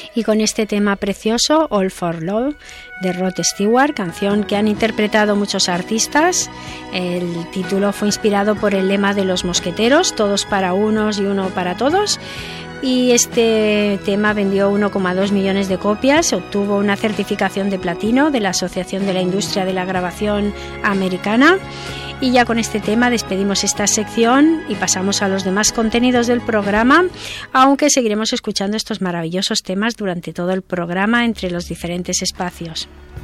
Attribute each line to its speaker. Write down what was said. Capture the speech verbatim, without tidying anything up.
Speaker 1: Y con este tema precioso, All for Love, de Rod Stewart, canción que han interpretado muchos artistas. El título fue inspirado por el lema de los mosqueteros, todos para unos y uno para todos. Y este tema vendió uno coma dos millones de copias, obtuvo una certificación de platino de la Asociación de la Industria de la Grabación Americana. Y ya con este tema despedimos esta sección y pasamos a los demás contenidos del programa, aunque seguiremos escuchando estos maravillosos temas durante todo el programa entre los diferentes espacios.